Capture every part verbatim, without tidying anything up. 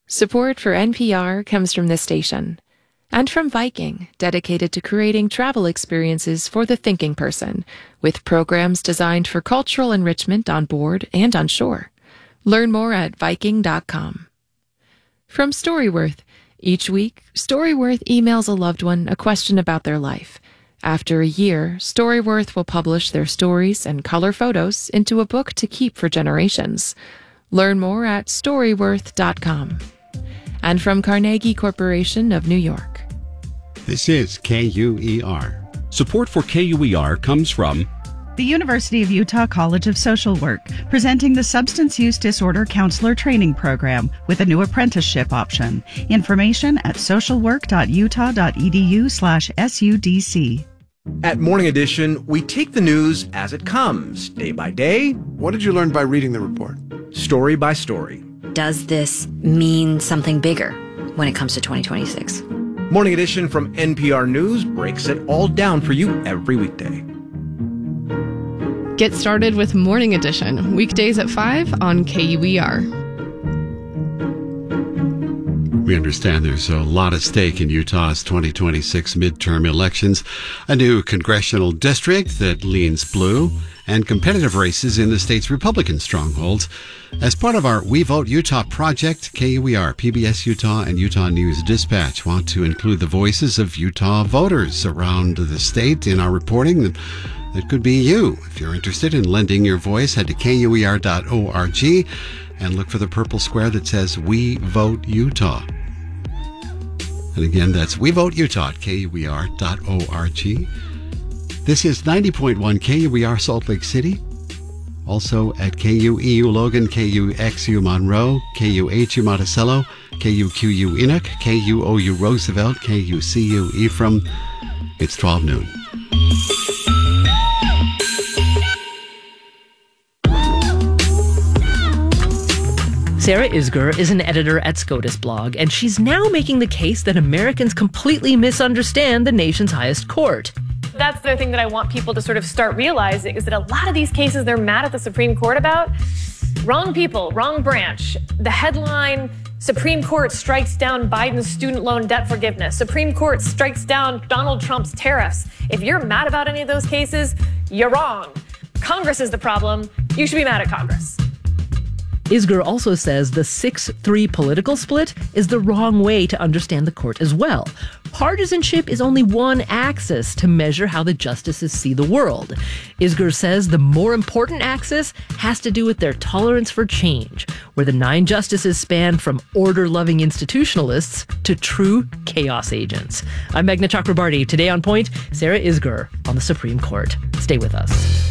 Support for N P R comes from this station and from Viking, dedicated to creating travel experiences for the thinking person, with programs designed for cultural enrichment on board and on shore. Learn more at Viking dot com. From Storyworth, each week, Storyworth emails a loved one a question about their life. After a year, Storyworth will publish their stories and color photos into a book to keep for generations. Learn more at Storyworth dot com. And from Carnegie Corporation of New York. This is K U E R. Support for K U E R comes from the University of Utah College of Social Work, presenting the Substance Use Disorder Counselor Training Program with a new apprenticeship option. Information at socialwork.utah.edu slash SUDC. At Morning Edition, we take the news as it comes, day by day. What did you learn by reading the report? Story by story. Does this mean something bigger when it comes to twenty twenty-six? Morning Edition from N P R News breaks it all down for you every weekday. Get started with Morning Edition, weekdays at five on K U E R. We understand there's a lot at stake in Utah's twenty twenty-six midterm elections, a new congressional district that leans blue, and competitive races in the state's Republican strongholds. As part of our We Vote Utah project, K U E R, P B S Utah, and Utah News Dispatch want to include the voices of Utah voters around the state in our reporting. That could be you. If you're interested in lending your voice, head to K U E R dot org and look for the purple square that says We Vote Utah. And again, that's We Vote Utah at K U E R dot org. This is ninety point one K U E R Salt Lake City. Also at K U E U Logan, K U X U Monroe, K U H U Monticello, K U Q U Inuk, K U O U Roosevelt, K U C U Ephraim. It's twelve noon. Sarah Isgur is an editor at SCOTUS blog, and she's now making the case that Americans completely misunderstand the nation's highest court. That's the thing that I want people to sort of start realizing, is that a lot of these cases they're mad at the Supreme Court about, wrong people, wrong branch. The headline, Supreme Court strikes down Biden's student loan debt forgiveness. Supreme Court strikes down Donald Trump's tariffs. If you're mad about any of those cases, you're wrong. Congress is the problem. You should be mad at Congress. Isgur also says the six three political split is the wrong way to understand the court as well. Partisanship is only one axis to measure how the justices see the world. Isgur says the more important axis has to do with their tolerance for change, where the nine justices span from order-loving institutionalists to true chaos agents. I'm Meghna Chakrabarty. Today on Point, Sarah Isgur on the Supreme Court. Stay with us.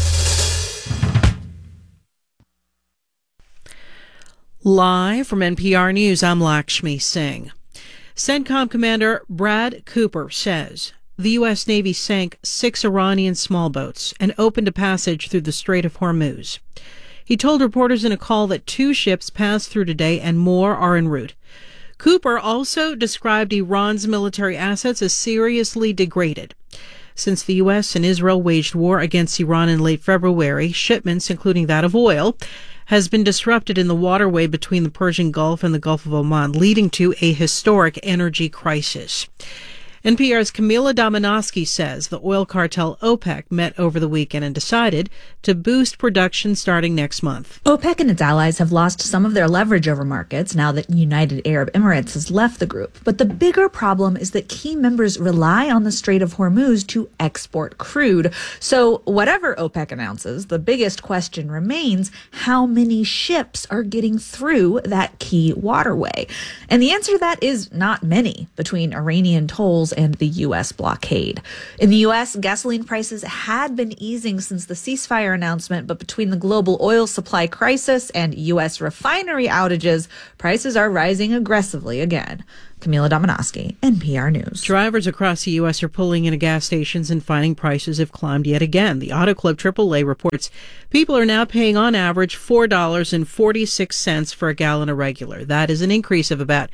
Live from N P R News, I'm Lakshmi Singh. CENTCOM Commander Brad Cooper says the U S. Navy sank six Iranian small boats and opened a passage through the Strait of Hormuz. He told reporters in a call that two ships passed through today and more are en route. Cooper also described Iran's military assets as seriously degraded. Since the U S and Israel waged war against Iran in late February, shipments, including that of oil, has been disrupted in the waterway between the Persian Gulf and the Gulf of Oman, leading to a historic energy crisis. N P R's Camila Domonoske says the oil cartel OPEC met over the weekend and decided to boost production starting next month. OPEC and its allies have lost some of their leverage over markets now that United Arab Emirates has left the group. But the bigger problem is that key members rely on the Strait of Hormuz to export crude. So whatever OPEC announces, the biggest question remains how many ships are getting through that key waterway. And the answer to that is not many between Iranian tolls and the U S blockade. In the U S, gasoline prices had been easing since the ceasefire announcement, but between the global oil supply crisis and U S refinery outages, prices are rising aggressively again. Camila Domonoske, N P R News. Drivers across the U S are pulling into gas stations and finding prices have climbed yet again. The Auto Club triple A reports people are now paying on average four dollars and forty-six cents for a gallon of regular. That is an increase of about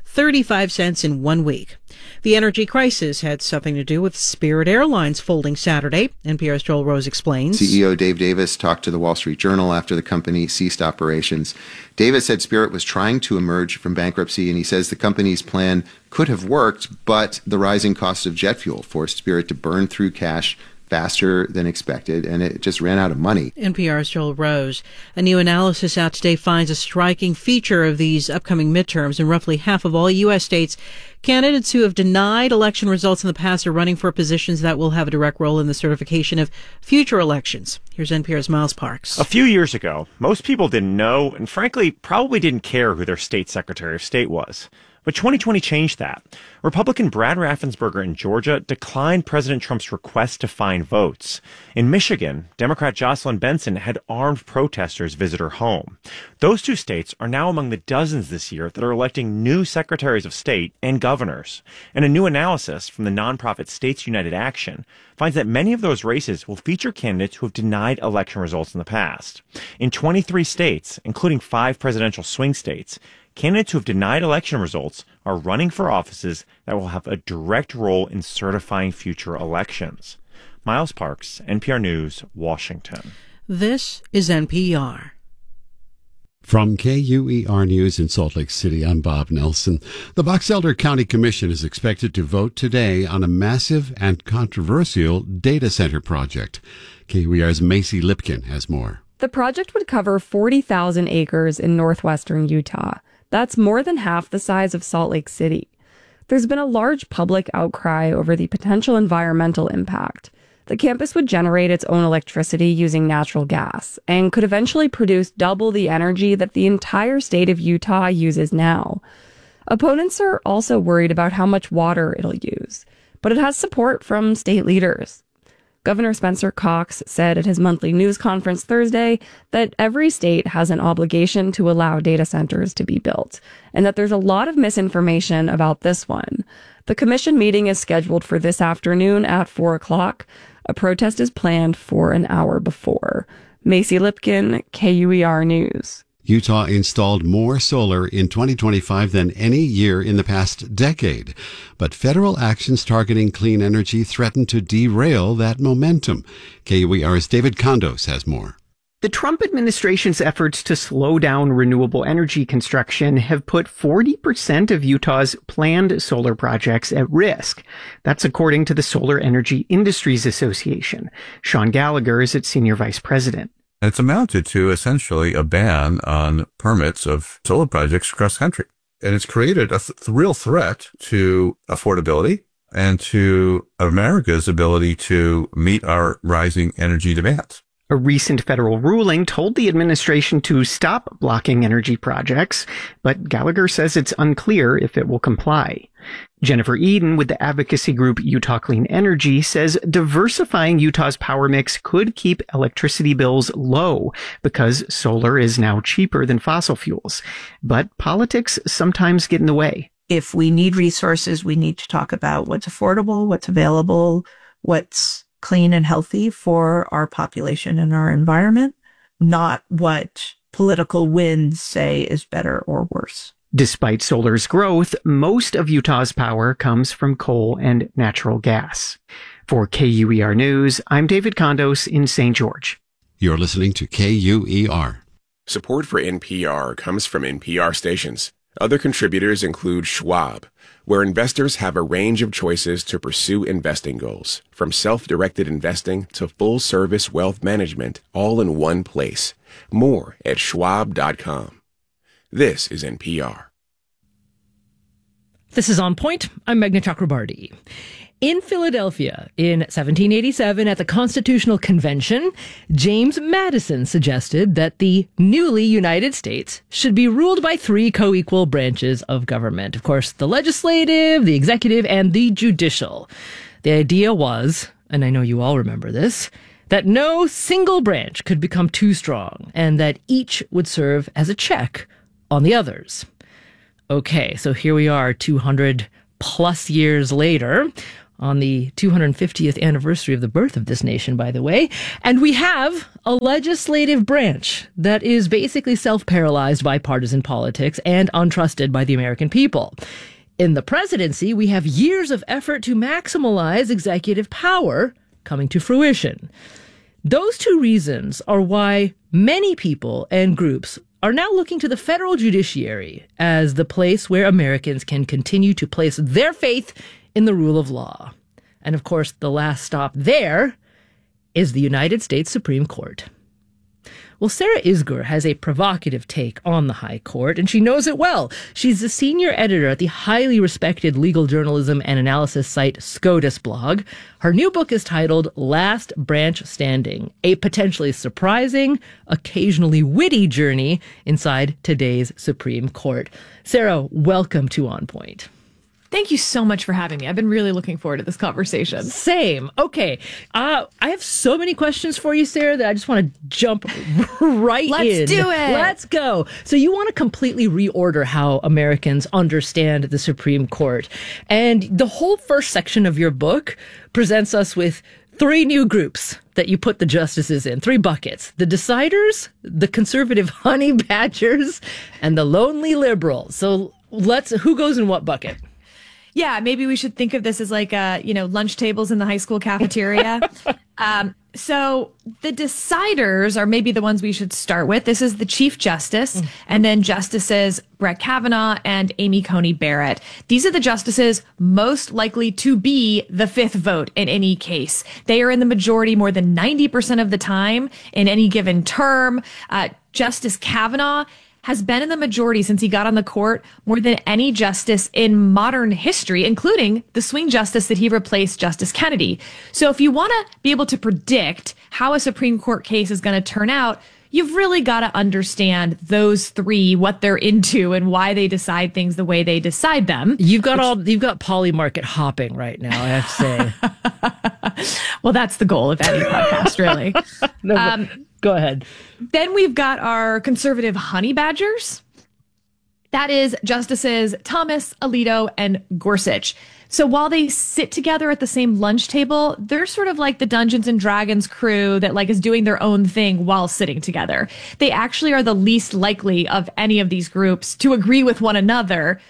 thirty-five cents in one week. The energy crisis had something to do with Spirit Airlines folding Saturday. N P R's Joel Rose explains. C E O Dave Davis talked to the Wall Street Journal after the company ceased operations. Davis said Spirit was trying to emerge from bankruptcy, and he says the company's plan could have worked, but the rising cost of jet fuel forced Spirit to burn through cash faster than expected, and it just ran out of money. N P R's Joel Rose. A new analysis out today finds a striking feature of these upcoming midterms. In roughly half of all U S states, candidates who have denied election results in the past are running for positions that will have a direct role in the certification of future elections. Here's N P R's Miles Parks. A few years ago, most people didn't know, and frankly, probably didn't care who their state secretary of state was. But twenty twenty changed that. Republican Brad Raffensperger in Georgia declined President Trump's request to find votes. In Michigan, Democrat Jocelyn Benson had armed protesters visit her home. Those two states are now among the dozens this year that are electing new secretaries of state and governors. And a new analysis from the nonprofit States United Action finds that many of those races will feature candidates who have denied election results in the past. In twenty-three states, including five presidential swing states, candidates who have denied election results are running for offices that will have a direct role in certifying future elections. Miles Parks, N P R News, Washington. This is N P R. From K U E R News in Salt Lake City, I'm Bob Nelson. The Box Elder County Commission is expected to vote today on a massive and controversial data center project. K U E R's Macy Lipkin has more. The project would cover forty thousand acres in northwestern Utah. That's more than half the size of Salt Lake City. There's been a large public outcry over the potential environmental impact. The campus would generate its own electricity using natural gas and could eventually produce double the energy that the entire state of Utah uses now. Opponents are also worried about how much water it'll use, but it has support from state leaders. Governor Spencer Cox said at his monthly news conference Thursday that every state has an obligation to allow data centers to be built, and that there's a lot of misinformation about this one. The commission meeting is scheduled for this afternoon at four o'clock. A protest is planned for an hour before. Macy Lipkin, K U E R News. Utah installed more solar in twenty twenty-five than any year in the past decade. But federal actions targeting clean energy threaten to derail that momentum. K U E R's David Condos has more. The Trump administration's efforts to slow down renewable energy construction have put forty percent of Utah's planned solar projects at risk. That's according to the Solar Energy Industries Association. Sean Gallagher is its senior vice president. It's amounted to essentially a ban on permits of solar projects across the country. And it's created a th- real threat to affordability and to America's ability to meet our rising energy demands. A recent federal ruling told the administration to stop blocking energy projects, but Gallagher says it's unclear if it will comply. Jennifer Eden with the advocacy group Utah Clean Energy says diversifying Utah's power mix could keep electricity bills low because solar is now cheaper than fossil fuels. But politics sometimes get in the way. If we need resources, we need to talk about what's affordable, what's available, what's clean and healthy for our population and our environment, not what political winds say is better or worse. Despite solar's growth, most of Utah's power comes from coal and natural gas. For K U E R News, I'm David Condos in Saint George. You're listening to K U E R. Support for N P R comes from N P R stations. Other contributors include Schwab, where investors have a range of choices to pursue investing goals, from self-directed investing to full-service wealth management, all in one place. More at schwab dot com. This is N P R. This is On Point. I'm Meghna Chakrabarti. In Philadelphia in seventeen eighty-seven at the Constitutional Convention, James Madison suggested that the newly United States should be ruled by three co-equal branches of government. Of course, the legislative, the executive, and the judicial. The idea was, and I know you all remember this, that no single branch could become too strong and that each would serve as a check on the others. Okay, so here we are two hundred plus years later. on the two hundred fiftieth anniversary of the birth of this nation, by the way. And we have a legislative branch that is basically self-paralyzed by partisan politics and untrusted by the American people. In the presidency, we have years of effort to maximize executive power coming to fruition. Those two reasons are why many people and groups are now looking to the federal judiciary as the place where Americans can continue to place their faith in the rule of law. And of course, the last stop there is the United States Supreme Court. Well, Sarah Isgur has a provocative take on the High Court, and she knows it well. She's the senior editor at the highly respected legal journalism and analysis site SCOTUS blog. Her new book is titled Last Branch Standing, a potentially surprising, occasionally witty journey inside today's Supreme Court. Sarah, welcome to On Point. Thank you so much for having me. I've been really looking forward to this conversation. Same. Okay. Uh, I have so many questions for you, Sarah, that I just want to jump right Let's in. Let's do it. Let's go. So you want to completely reorder how Americans understand the Supreme Court. And the whole first section of your book presents us with three new groups that you put the justices in, three buckets: the deciders, the conservative honey badgers, and the lonely liberals. So let's, who goes in what bucket? Yeah, maybe we should think of this as like, uh, you know, lunch tables in the high school cafeteria. um, so the deciders are maybe the ones we should start with. This is the Chief Justice, mm-hmm. and then Justices Brett Kavanaugh and Amy Coney Barrett. These are the justices most likely to be the fifth vote in any case. They are in the majority more than ninety percent of the time in any given term. Uh, Justice Kavanaugh has been in the majority since he got on the court more than any justice in modern history, including the swing justice that he replaced, Justice Kennedy. So if you want to be able to predict how a Supreme Court case is going to turn out, you've really got to understand those three, what they're into and why they decide things the way they decide them. You've got which, all, you've got poly market hopping right now, I have to say. Well, that's the goal of any podcast, really. no, um, go ahead. Then we've got our conservative honey badgers. That is Justices Thomas, Alito, and Gorsuch. So while they sit together at the same lunch table, they're sort of like the Dungeons and Dragons crew that like is doing their own thing while sitting together. They actually are the least likely of any of these groups to agree with one another,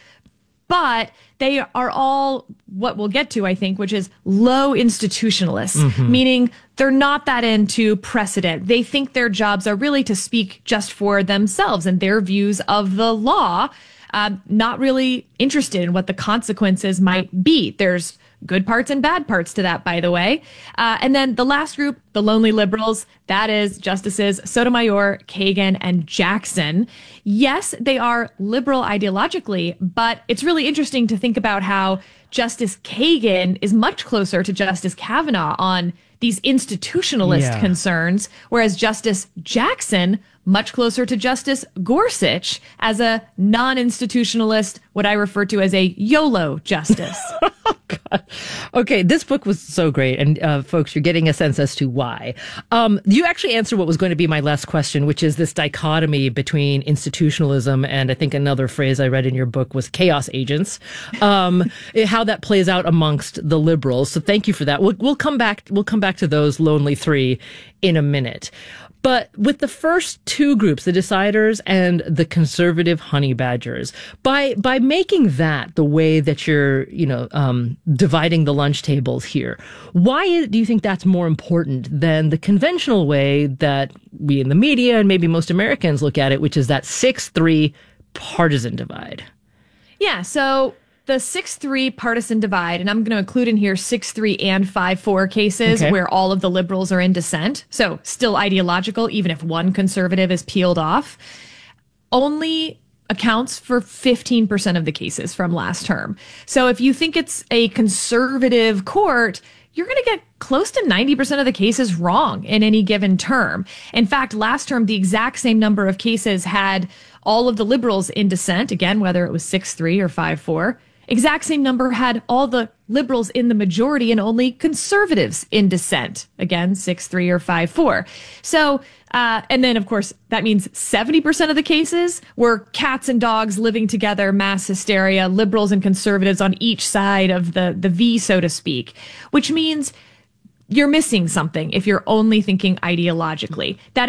but they are all what we'll get to, I think, which is low institutionalists, mm-hmm. meaning they're not that into precedent. They think their jobs are really to speak just for themselves and their views of the law, uh, not really interested in what the consequences might be. There's good parts and bad parts to that, by the way. Uh, and then the last group, the lonely liberals, that is Justices Sotomayor, Kagan, and Jackson. Yes, they are liberal ideologically, but it's really interesting to think about how Justice Kagan is much closer to Justice Kavanaugh on these institutionalist yeah. concerns, whereas Justice Jackson much closer to Justice Gorsuch as a non-institutionalist, what I refer to as a YOLO justice. Oh, God. Okay, this book was so great. And uh, folks, you're getting a sense as to why. Um, you actually answered what was going to be my last question, which is this dichotomy between institutionalism and I think another phrase I read in your book was chaos agents, um, how that plays out amongst the liberals. So thank you for that. We'll, we'll come back. We'll come back to those lonely three in a minute. But with the first two groups, the deciders and the conservative honey badgers, by by making that the way that you're, you know, um, dividing the lunch tables here, why do you think that's more important than the conventional way that we in the media and maybe most Americans look at it, which is that six three partisan divide? Yeah, so the six three partisan divide, and I'm going to include in here six three and five four cases okay. where all of the liberals are in dissent, so still ideological, even if one conservative is peeled off, only accounts for fifteen percent of the cases from last term. So if you think it's a conservative court, you're going to get close to ninety percent of the cases wrong in any given term. In fact, last term, the exact same number of cases had all of the liberals in dissent, again, whether it was six three or five four, exact same number had all the liberals in the majority and only conservatives in dissent. Again, six three or five four. So, uh, and then, of course, that means seventy percent of the cases were cats and dogs living together, mass hysteria, liberals and conservatives on each side of the, the V, so to speak, which means you're missing something if you're only thinking ideologically. That